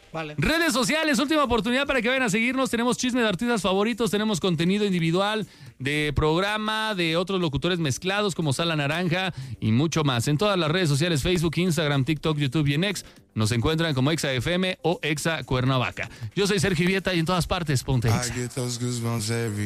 Vale. Redes sociales, última oportunidad para que vayan a seguirnos. Tenemos chisme de artistas favoritos, tenemos contenido individual de programa, de otros locutores mezclados como Sala Naranja y mucho más. En todas las redes sociales, Facebook, Instagram, TikTok, YouTube y en X, nos encuentran como Exa FM o Exa Cuernavaca. Yo soy Sergio Vieta y en todas partes, ponte Exa.